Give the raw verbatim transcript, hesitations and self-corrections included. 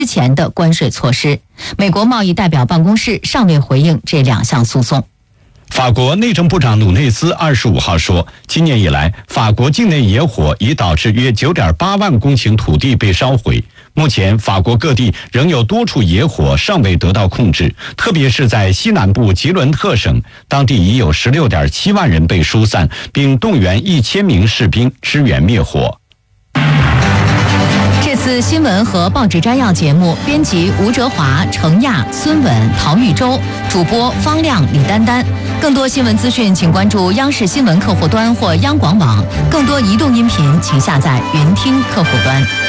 之前的关税措施。美国贸易代表办公室尚未回应这两项诉讼。 法国内政部长努内斯二十五号说，今年以来，法国境内野火已导致约 九点八万公顷土地被烧毁。目前，法国各地仍有多处野火尚未得到控制，特别是在西南部吉伦特省，当地已有 十六点七万人被疏散，并动员一千名士兵支援灭火。 这次新闻和报纸摘要节目，编辑吴哲华、程亚、孙稳、陶玉洲，主播方亮、李丹丹。更多新闻资讯，请关注央视新闻客户端或央广网。更多移动音频，请下载云听客户端。